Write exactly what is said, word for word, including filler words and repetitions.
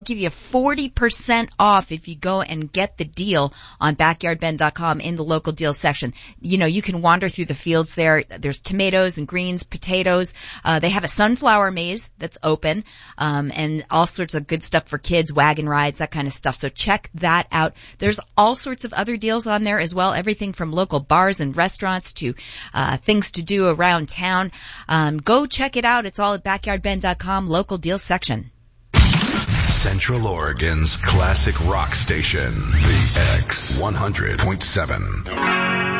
give you forty percent off if you go and get the deal on backyard ben dot com in the local deals section. You know, you can wander through the fields there. There's tomatoes and greens, potatoes. Uh, they have a sunflower maze that's open, um, and all sorts of good stuff for kids, wagon rides, that kind of stuff. So check that out. There's all sorts of other deals on there as well. Everything from local bars and restaurants to, uh, things to do around town. Um, go check it out. It's all at backyard ben dot com, local deals section. Central Oregon's classic rock station, the X one hundred point seven.